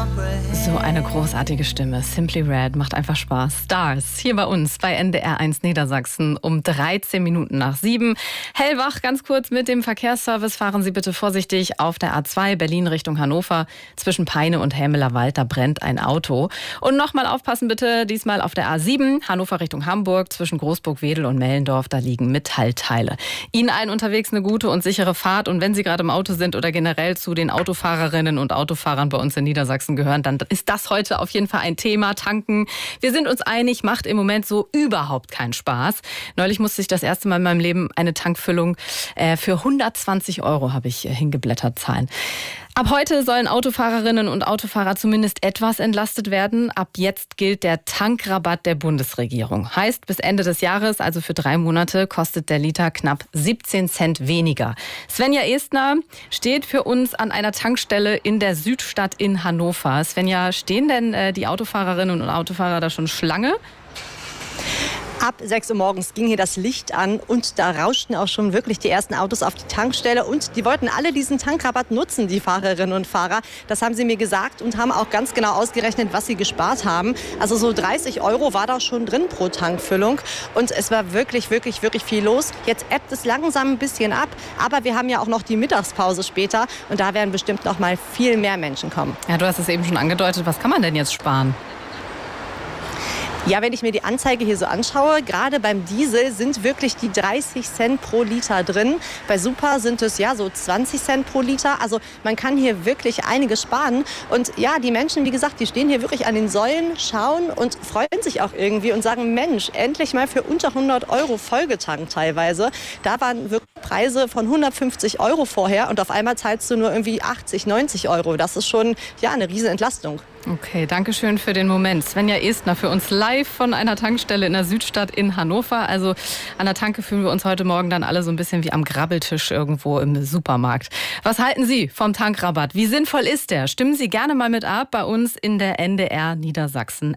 So eine großartige Stimme. Simply Red macht einfach Spaß. Stars, hier bei uns bei NDR1 Niedersachsen um 13 Minuten nach 7. Hellwach, ganz kurz mit dem Verkehrsservice. Fahren Sie bitte vorsichtig auf der A2 Berlin Richtung Hannover. Zwischen Peine und Helmelerwald, da brennt ein Auto. Und nochmal aufpassen bitte, diesmal auf der A7 Hannover Richtung Hamburg. Zwischen Großburg-Wedel und Mellendorf, da liegen Metallteile. Ihnen allen unterwegs eine gute und sichere Fahrt. Und wenn Sie gerade im Auto sind oder generell zu den Autofahrerinnen und Autofahrern bei uns in Niedersachsen gehören, dann ist das heute auf jeden Fall ein Thema. Tanken. Wir sind uns einig, macht im Moment so überhaupt keinen Spaß. Neulich musste ich das erste Mal in meinem Leben eine Tankfüllung für 120 € habe ich hingeblättert zahlen. Ab heute sollen Autofahrerinnen und Autofahrer zumindest etwas entlastet werden. Ab jetzt gilt der Tankrabatt der Bundesregierung. Heißt, bis Ende des Jahres, also für 3 Monate, kostet der Liter knapp 17 Cent weniger. Svenja Estner steht für uns an einer Tankstelle in der Südstadt in Hannover. Svenja, stehen denn die Autofahrerinnen und Autofahrer da schon Schlange? Ab 6 Uhr morgens ging hier das Licht an und da rauschten auch schon wirklich die ersten Autos auf die Tankstelle. Und die wollten alle diesen Tankrabatt nutzen, die Fahrerinnen und Fahrer. Das haben sie mir gesagt und haben auch ganz genau ausgerechnet, was sie gespart haben. Also so 30 € war da schon drin pro Tankfüllung. Und es war wirklich, wirklich, wirklich viel los. Jetzt ebbt es langsam ein bisschen ab. Aber wir haben ja auch noch die Mittagspause später. Und da werden bestimmt noch mal viel mehr Menschen kommen. Ja, du hast es eben schon angedeutet. Was kann man denn jetzt sparen? Ja, wenn ich mir die Anzeige hier so anschaue, gerade beim Diesel sind wirklich die 30 Cent pro Liter drin. Bei Super sind es ja so 20 Cent pro Liter. Also man kann hier wirklich einiges sparen. Und ja, die Menschen, wie gesagt, die stehen hier wirklich an den Säulen, schauen und freuen sich auch irgendwie und sagen, Mensch, endlich mal für unter 100 € vollgetankt teilweise. Da waren wirklich Preise von 150 € vorher und auf einmal zahlst du nur irgendwie 80, 90 €. Das ist schon ja eine riesen Entlastung. Okay, danke schön für den Moment. Svenja Estner für uns live von einer Tankstelle in der Südstadt in Hannover. Also an der Tanke fühlen wir uns heute Morgen dann alle so ein bisschen wie am Grabbeltisch irgendwo im Supermarkt. Was halten Sie vom Tankrabatt? Wie sinnvoll ist der? Stimmen Sie gerne mal mit ab bei uns in der NDR Niedersachsen